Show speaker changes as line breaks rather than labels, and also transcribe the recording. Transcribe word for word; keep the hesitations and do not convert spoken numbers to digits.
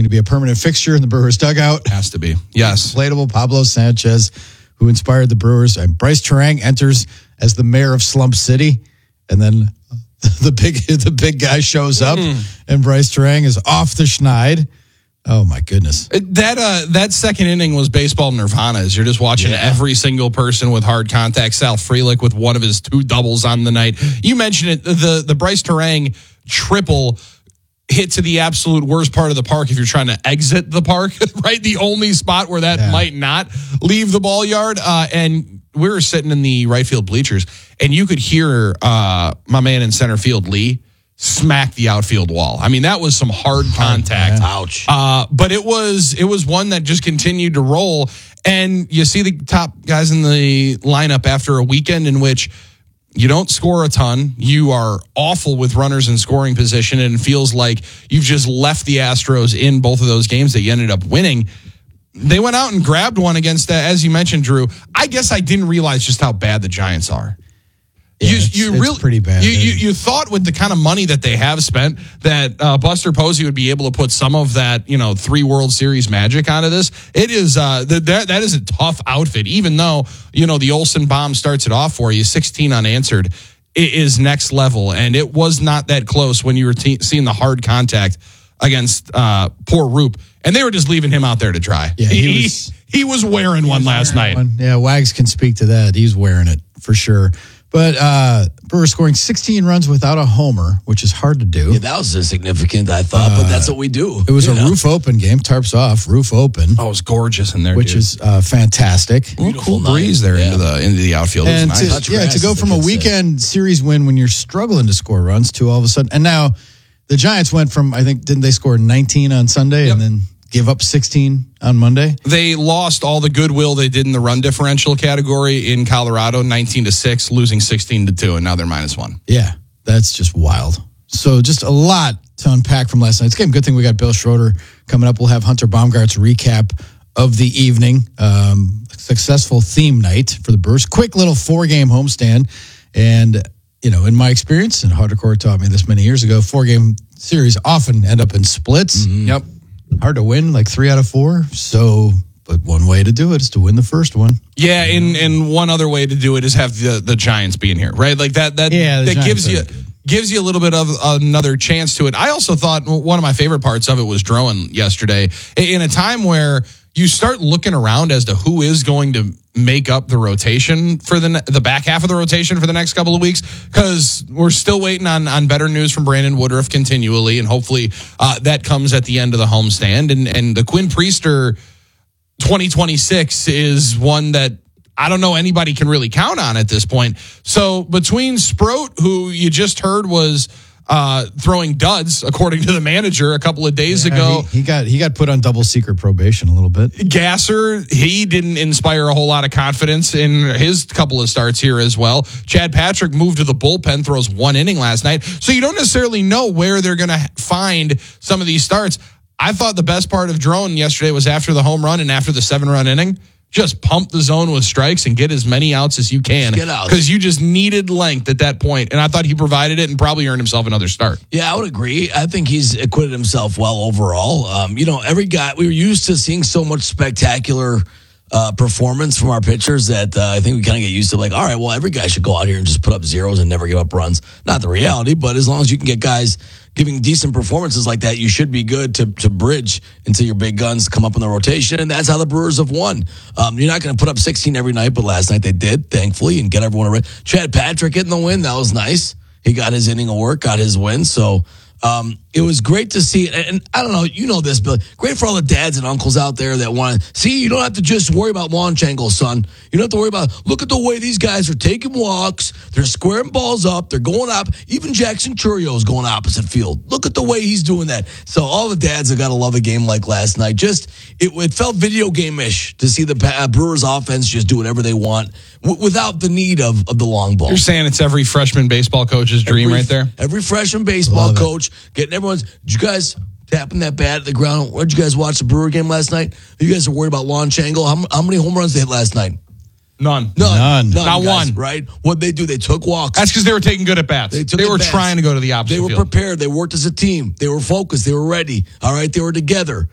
going to be a permanent fixture in the Brewers dugout.
Has to be. Yes.
Inflatable Pablo Sanchez, who inspired the Brewers. And Bryce Terang enters as the mayor of Slump City. And then the big the big guy shows up, mm. and Bryce Terang is off the schneid. Oh, my goodness.
That uh, that second inning was baseball nirvana, as you're just watching yeah. every single person with hard contact. Sal Frelick with one of his two doubles on the night. You mentioned it, the, the Bryce Terang triple hit to the absolute worst part of the park if you're trying to exit the park, right? The only spot where that yeah. might not leave the ball yard. Uh, and we were sitting in the right field bleachers, and you could hear uh, my man in center field, Lee, smack the outfield wall. I mean, that was some hard contact.
Ouch.
Uh, but it was it was one that just continued to roll. And you see the top guys in the lineup after a weekend in which you don't score a ton. You are awful with runners in scoring position, and it feels like you've just left the Astros in both of those games that you ended up winning. They went out and grabbed one against, uh, as you mentioned, Drew. I guess I didn't realize just how bad the Giants are.
Yeah,
you
it's,
you
it's
really
pretty bad.
You, you you thought with the kind of money that they have spent that uh, Buster Posey would be able to put some of that, you know, three World Series magic onto this. It is uh the, that that is a tough outfit. Even though, you know, the Olsen bomb starts it off for you, sixteen unanswered. It is next level, and it was not that close when you were te- seeing the hard contact against uh, poor Roop, and they were just leaving him out there to dry.
Yeah,
he
he was,
he, he was wearing
he
one
was
last
wearing
night.
One. Yeah, Wags can speak to that. He's wearing it for sure. But uh, Brewers scoring sixteen runs without a homer, which is hard to do.
Yeah, that was insignificant, I thought, uh, but that's what we do.
It was a
know?
roof open game, tarps off, roof open.
Oh, it was gorgeous in there,
which
dude.
is uh, fantastic.
Ooh, cool breeze there yeah. into the into the outfield. It was
and
nice.
to, yeah, to go from a weekend say. series win when you're struggling to score runs to all of a sudden, and now the Giants went from, I think, didn't they score nineteen on Sunday yep. and then give up sixteen on Monday?
They lost all the goodwill they did in the run differential category in Colorado, nineteen to six, losing sixteen to two, and now they're minus one.
Yeah, that's just wild. So just a lot to unpack from last night's game. Good thing we got Bill Schroeder coming up. We'll have Hunter Baumgart's recap of the evening. Um, successful theme night for the Brewers. Quick little four-game homestand. And, you know, in my experience, and Hardcore taught me this many years ago, four-game series often end up in splits.
Mm-hmm. Yep.
Hard to win, like three out of four. So, but one way to do it is to win the first one.
Yeah, and and one other way to do it is have the, the Giants being here, right? Like that that
yeah,
that
Giants
gives you
good.
gives you a little bit of another chance to it. I also thought one of my favorite parts of it was Drowan yesterday. In a time where you start looking around as to who is going to make up the rotation for the the back half of the rotation for the next couple of weeks, because we're still waiting on on better news from Brandon Woodruff continually, and hopefully uh, that comes at the end of the homestand. And and the Quinn Priester twenty twenty-six is one that I don't know anybody can really count on at this point. So between Sproat, who you just heard was uh, throwing duds, according to the manager a couple of days yeah, ago.
He, he got he got put on double secret probation a little bit.
Gasser, he didn't inspire a whole lot of confidence in his couple of starts here as well. Chad Patrick moved to the bullpen, throws one inning last night. So you don't necessarily know where they're going to find some of these starts. I thought the best part of Drowan yesterday was after the home run and after the seven-run inning, just pump the zone with strikes and get as many outs as you can.
Get out.
Because you just needed length at that point. And I thought he provided it and probably earned himself another start.
Yeah, I would agree. I think he's acquitted himself well overall. Um, you know, every guy, we were used to seeing so much spectacular uh, performance from our pitchers that uh, I think we kind of get used to, like, all right, well, every guy should go out here and just put up zeros and never give up runs. Not the reality, but as long as you can get guys giving decent performances like that, you should be good to to bridge until your big guns come up in the rotation, and that's how the Brewers have won. Um, you're not going to put up sixteen every night, but last night they did, thankfully, and get everyone a win. Chad Patrick getting the win, that was nice. He got his inning of work, got his win, so um, it was great to see. And, and I don't know, you know this, but great for all the dads and uncles out there that want to see. You don't have to just worry about launch angle, son. You don't have to worry about, look at the way these guys are taking walks. They're squaring balls up. They're going up. Even Jackson Chourio is going opposite field. Look at the way he's doing that. So all the dads have got to love a game like last night. Just, it, it felt video game-ish to see the uh, Brewers offense just do whatever they want w- without the need of, of the long ball.
You're saying it's every freshman baseball coach's dream
every,
right there?
Every freshman baseball coach getting everyone's, did you guys tapping that bat at the ground? Where'd you guys watch the Brewer game last night? You guys are worried about launch angle. How, how many home runs they hit last night?
None.
None.
None.
None
Not
guys,
one.
Right? What'd they do? They took walks.
That's because they were taking good at bats. They, they were
bats.
trying to go to the opposite
They were
field.
prepared. They worked as a team. They were focused. They were ready. All right? They were together.